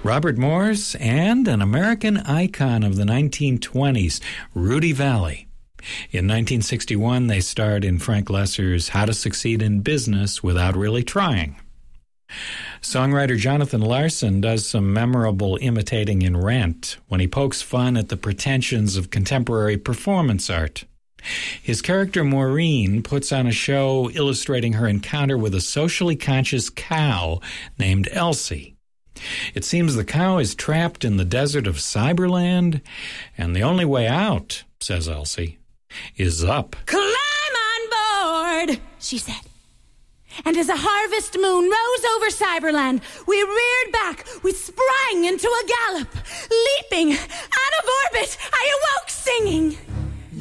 Robert Morse, and an American icon of the 1920s, Rudy Vallée. In 1961, they starred in Frank Loesser's How to Succeed in Business Without Really Trying. Songwriter Jonathan Larson does some memorable imitating in Rent when he pokes fun at the pretensions of contemporary performance art. His character Maureen puts on a show illustrating her encounter with a socially conscious cow named Elsie. It seems the cow is trapped in the desert of Cyberland, and the only way out, says Elsie, is up. "Climb on board," she said. And as a harvest moon rose over Cyberland, we reared back, we sprang into a gallop. Leaping out of orbit, I awoke singing.